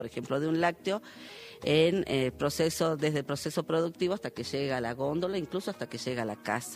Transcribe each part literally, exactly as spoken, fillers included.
por ejemplo, de un lácteo, en eh, proceso, desde el proceso productivo hasta que llega a la góndola, incluso hasta que llega a la casa.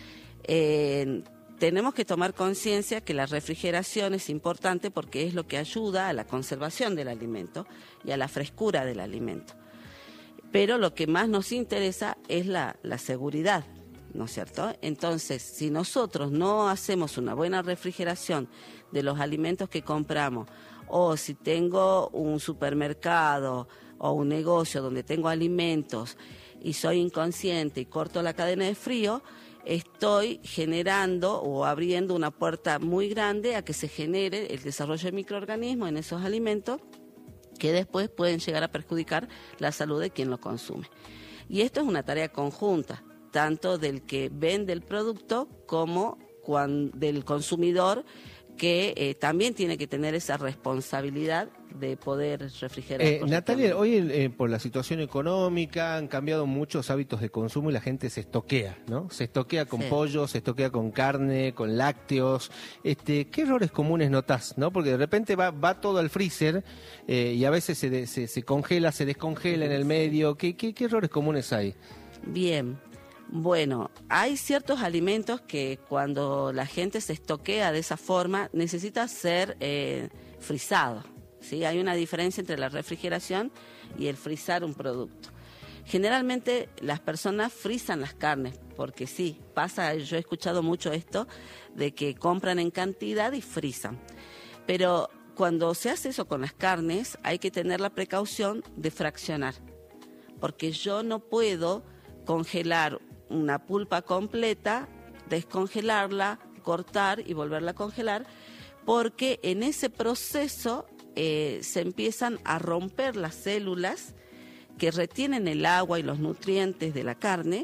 Eh, tenemos que tomar conciencia que la refrigeración es importante porque es lo que ayuda a la conservación del alimento y a la frescura del alimento. Pero lo que más nos interesa es la, la seguridad, ¿no es cierto? Entonces, si nosotros no hacemos una buena refrigeración de los alimentos que compramos, o si tengo un supermercado o un negocio donde tengo alimentos y soy inconsciente y corto la cadena de frío, estoy generando o abriendo una puerta muy grande a que se genere el desarrollo de microorganismos en esos alimentos que después pueden llegar a perjudicar la salud de quien lo consume. Y esto es una tarea conjunta, tanto del que vende el producto como cuando, del consumidor, que eh, también tiene que tener esa responsabilidad de poder refrigerar. Eh, Natalia, hoy eh, por la situación económica han cambiado muchos hábitos de consumo y la gente se estoquea, ¿no? Se estoquea con sí. pollo, se estoquea con carne, con lácteos. Este, ¿qué errores comunes notás, no? Porque de repente va, va todo al freezer eh, y a veces se, de, se, se congela, se descongela en el medio. ¿Qué, qué, qué errores comunes hay? Bien. Bueno, hay ciertos alimentos que cuando la gente se estoquea de esa forma necesita ser eh, frisado, ¿sí? Hay una diferencia entre la refrigeración y el frizar un producto. Generalmente las personas frizan las carnes, porque sí, pasa, yo he escuchado mucho esto, de que compran en cantidad y frizan. Pero cuando se hace eso con las carnes hay que tener la precaución de fraccionar, porque yo no puedo congelar una pulpa completa, descongelarla, cortar y volverla a congelar, porque en ese proceso eh, se empiezan a romper las células que retienen el agua y los nutrientes de la carne,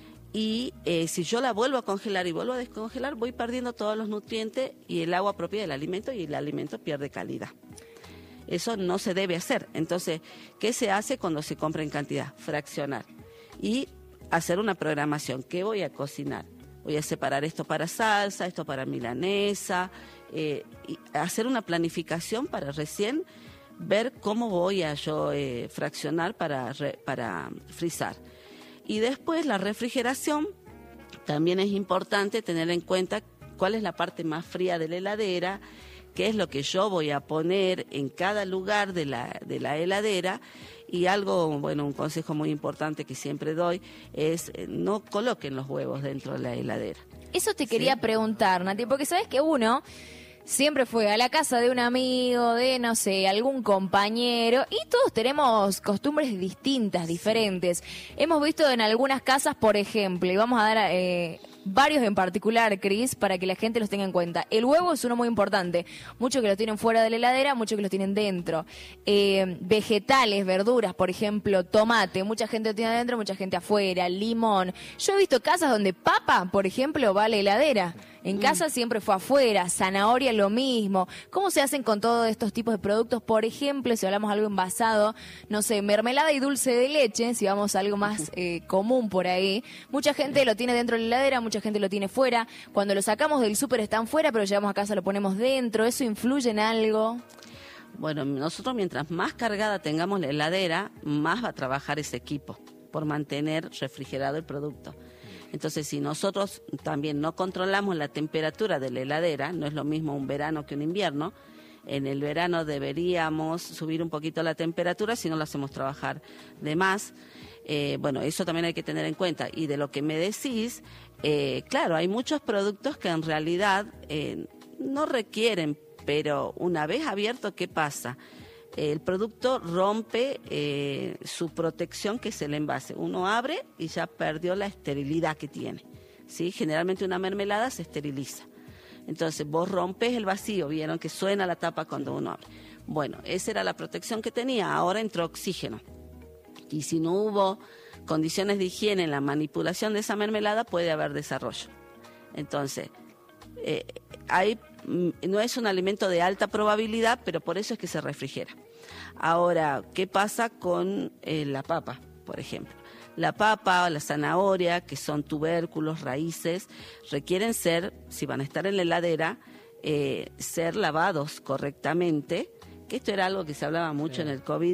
y eh, si yo la vuelvo a congelar y vuelvo a descongelar, voy perdiendo todos los nutrientes y el agua propia del alimento, y el alimento pierde calidad. Eso no se debe hacer. Entonces, ¿qué se hace cuando se compra en cantidad? Fraccionar y hacer una programación. ¿Qué voy a cocinar? Voy a separar esto para salsa, esto para milanesa, eh, y hacer una planificación para recién ver cómo voy a yo eh, fraccionar para, re, para frizar. Y después la refrigeración, también es importante tener en cuenta cuál es la parte más fría de la heladera, qué es lo que yo voy a poner en cada lugar de la, de la heladera. Y algo, bueno, un consejo muy importante que siempre doy es eh, no coloquen los huevos dentro de la heladera. Eso te quería ¿Sí? preguntar, Nati, porque sabes que uno siempre fue a la casa de un amigo, de, no sé, algún compañero, y todos tenemos costumbres distintas, diferentes. Hemos visto en algunas casas, por ejemplo, y vamos a dar eh, varios en particular, Cris, para que la gente los tenga en cuenta. El huevo es uno muy importante. Muchos que lo tienen fuera de la heladera, muchos que lo tienen dentro. Eh, vegetales, verduras, por ejemplo, tomate. Mucha gente lo tiene adentro, mucha gente afuera. Limón. Yo he visto casas donde papa, por ejemplo, va a la heladera. En casa siempre fue afuera. Zanahoria, lo mismo. ¿Cómo se hacen con todos estos tipos de productos? Por ejemplo, si hablamos de algo envasado, no sé, mermelada y dulce de leche, si vamos a algo más eh, común por ahí. Mucha gente lo tiene dentro de la heladera, mucha gente lo tiene fuera. Cuando lo sacamos del súper están fuera, pero llegamos a casa lo ponemos dentro. ¿Eso influye en algo? Bueno, nosotros mientras más cargada tengamos la heladera, más va a trabajar ese equipo por mantener refrigerado el producto. Entonces, si nosotros también no controlamos la temperatura de la heladera, no es lo mismo un verano que un invierno. En el verano deberíamos subir un poquito la temperatura, si no lo hacemos trabajar de más. Eh, bueno, eso también hay que tener en cuenta. Y de lo que me decís, eh, claro, hay muchos productos que en realidad eh, no requieren, pero una vez abierto, ¿qué pasa? El producto rompe eh, su protección, que es el envase. Uno abre y ya perdió la esterilidad que tiene, ¿sí? Generalmente una mermelada se esteriliza. Entonces vos rompes el vacío, vieron que suena la tapa cuando uno abre. Bueno, esa era la protección que tenía, ahora entró oxígeno. Y si no hubo condiciones de higiene en la manipulación de esa mermelada, puede haber desarrollo. Entonces, eh, hay, no es un alimento de alta probabilidad, pero por eso es que se refrigera. Ahora, ¿qué pasa con eh, la papa, por ejemplo? La papa o la zanahoria, que son tubérculos, raíces, requieren ser, si van a estar en la heladera, eh, ser lavados correctamente que esto era algo que se hablaba mucho Sí. en el COVID